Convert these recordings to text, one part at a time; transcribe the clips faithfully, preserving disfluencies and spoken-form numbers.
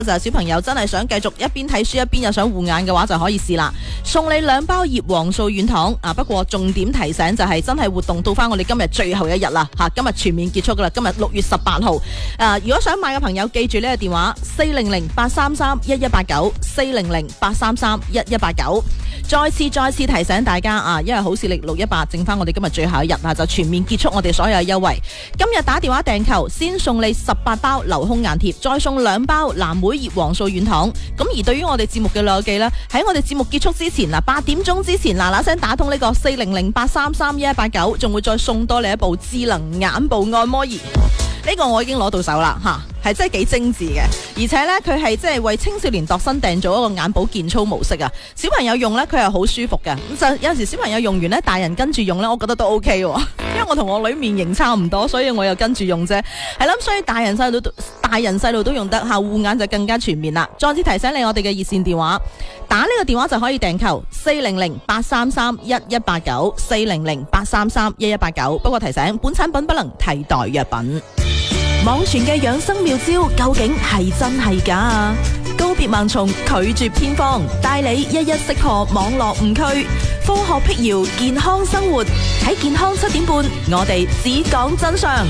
就係小朋友真係想繼續一邊睇書一邊又想護眼嘅話，就可以試啦。送你兩包葉黃素軟糖啊！不過重點提醒就係真係活動到翻我哋今日最後一日啦吓，今日全面結束噶啦，今日六月十八號。誒，如果想買嘅朋友記住呢個電話四零零八三三一一八九四零零八三三一一八九。再次再次提醒大家啊，因為好視力六一八，剩翻我哋今日最後一日啊，就全面結束我哋所有嘅優惠。今日打電話訂購，先送你十八包留空眼貼，再送兩包藍莓葉黃素軟糖。咁而對於我哋節目嘅老友記呢，喺我哋節目結束之前嗱，八點鐘之前嗱嗱聲打通呢個四零零八三三一一八九，仲會再送多你一部智能眼部按摩儀。呢個我已經攞到手啦吓，係真係幾精緻嘅，而且呢，佢係即係為青少年度身訂做一個眼保健操模式啊！小朋友用呢，佢係好舒服嘅，咁就有陣時小朋友用完呢，大人跟住用呢，我覺得都 OK 喎，因為我同我女面型差唔多，所以我又跟住用啫。係啦，所以大人細路都大人細路都用得吓，護眼就更加全面啦。再次提醒你，我哋嘅熱線電話，打呢個電話就可以訂購四零零八三三一一八九四零零八三三一一八九。不過提醒，本產品不能替代藥品。網傳嘅養生妙招究竟係真係假啊？告別盲從，拒絕偏方，帶你一一識破網絡誤區，科學辟謠健康生活。喺健康七點半，我哋只講真相。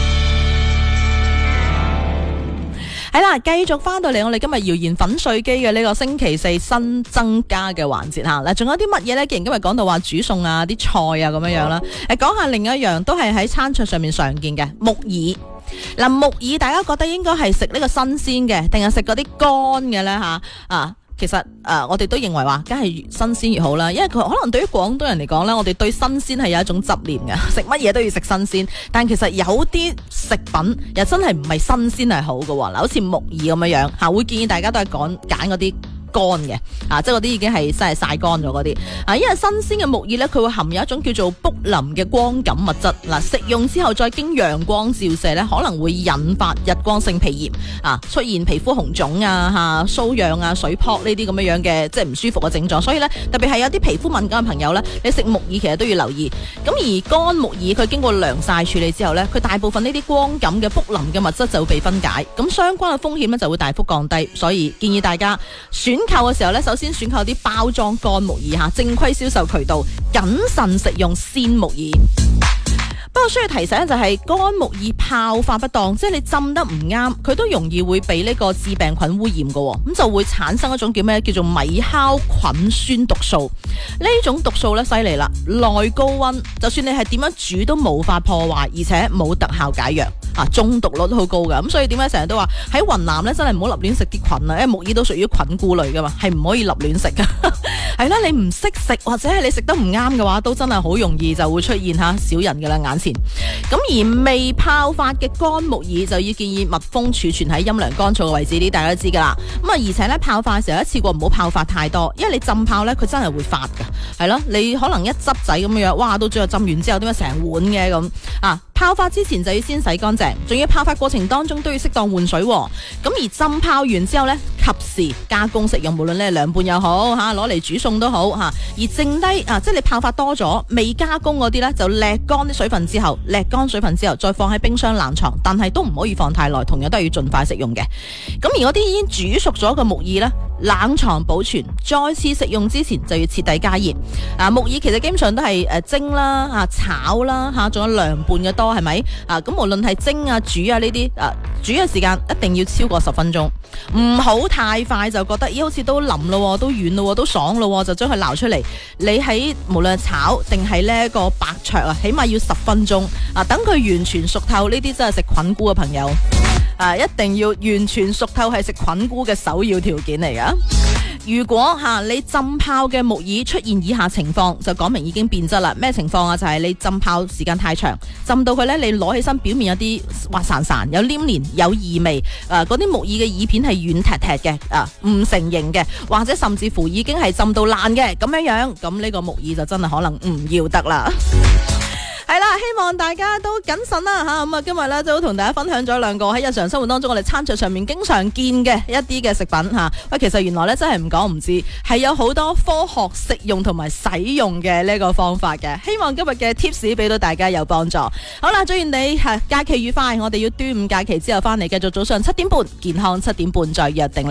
係啦，繼續翻到嚟我哋今日謠言粉碎機嘅呢個星期四新增加嘅環節吓，嗱，仲有啲乜嘢呢？既然今日講到話煮餸啊、啲菜啊咁樣樣啦，誒，講下另一樣都係喺餐桌上面常見嘅木耳。嗱，木耳大家覺得應該係食呢個新鮮嘅，定係食嗰啲乾嘅呢？吓啊？其實誒、呃，我哋都認為話，梗係越新鮮越好啦，因為佢可能對於廣東人嚟講呢，我哋對新鮮係有一種執念嘅，食乜嘢都要食新鮮。但其實有啲食品又真係唔係新鮮係好嘅，嗱，好似木耳咁樣樣吓，會建議大家都係講揀嗰啲乾嘅啊，即係嗰啲已經係真係曬乾咗嗰啲啊，因為新鮮嘅木耳呢，佢會含有一種叫做卜林嘅光感物質，嗱、啊，食用之後再經陽光照射呢，可能會引發日光性皮炎啊，出現皮膚紅腫啊、吓瘙癢啊、水泡呢啲咁樣樣嘅即係唔舒服嘅症狀，所以呢，特別係有啲皮膚敏感嘅朋友呢，你食木耳其實都要留意。咁而乾木耳佢經過涼曬處理之後呢，佢大部分呢啲光感嘅卜林嘅物質就會被分解，咁相關嘅風險呢就會大幅降低，所以建議大家選購嘅時候咧，首先選購啲包裝乾木耳吓，正規銷售渠道，謹慎食用鮮木耳。不過需要提醒就係乾木耳泡法不當，即係你浸得唔啱，佢都容易會被呢個致病菌污染嘅，咁就會產生一種叫咩叫做米酵菌酸毒素。呢種毒素咧犀利啦，耐高溫，就算你係點樣煮都無法破壞，而且冇特效解藥啊，中毒率好高㗎。咁所以點解成日都話喺雲南咧真係唔好立亂食啲菌啊，因為木耳都屬於菌菇類噶嘛，係唔可以立亂食噶。係啦，你唔識食或者係你食得唔啱嘅話，都真係好容易就會出現吓小人嘅啦眼前。咁而未泡發嘅乾木耳就要建議密封儲存喺陰涼乾燥嘅位置，呢大家都知噶啦。咁啊，而且咧泡發嘅時候一次過唔好泡發太多，因為你浸泡咧佢真係會發噶，係咯，你可能一汁仔咁樣，哇，到最後浸完之後點解成碗嘅咁啊？泡發之前就要先洗乾淨，仲要泡發過程當中都要適當換水。咁而浸泡完之後呢，及時加工食用，無論你係涼拌又好吓，攞嚟煮餸都好吓。而剩低啊，即係你泡發多咗未加工嗰啲呢，就瀝乾啲水分之後，瀝乾水分之後再放喺冰箱冷藏，但係都唔可以放太耐，同樣都係要盡快食用嘅。咁而嗰啲已經煮熟咗嘅木耳呢，冷藏保存，再次食用之前就要徹底加熱。啊，木耳其實基本上都係誒蒸啦、啊炒啦吓，仲有涼拌嘅多，係咪？啊，咁無論係蒸啊、煮啊呢啲，啊煮嘅時間一定要超過十分鐘，唔好太快就覺得咦好似都腍咯，都軟咯，都爽咯，就將佢撈出嚟。你喺無論係炒定係呢個白灼啊，起碼要十分鐘啊，等佢完全熟透。呢啲真係食菌菇嘅朋友。啊！一定要完全熟透，係食菌菇嘅首要條件嚟噶。如果吓、啊、你浸泡嘅木耳出現以下情況，就講明已經變質啦。咩情況啊？就係、是、你浸泡時間太長，浸到佢呢，你攞起身表面有啲滑潺潺，有黏連，有異味。誒，嗰啲木耳嘅耳片係軟踢踢嘅，啊，唔成形嘅，或者甚至乎已經係浸到爛嘅咁樣樣，咁呢個木耳就真係可能唔要得啦。係啦， 啦，希望大家都謹慎啦吓。咁啊，今日咧都同大家分享咗兩個喺日常生活當中我哋餐桌上面經常見嘅一啲嘅食品吓。喂，其實原來咧真係唔講唔知，係有好多科學食用同埋使用嘅呢個方法嘅。希望今日嘅 tips 俾到大家有幫助。好啦，祝願你係假期愉快。我哋要端午假期之後翻嚟，繼續早上七點半健康七點半再約定。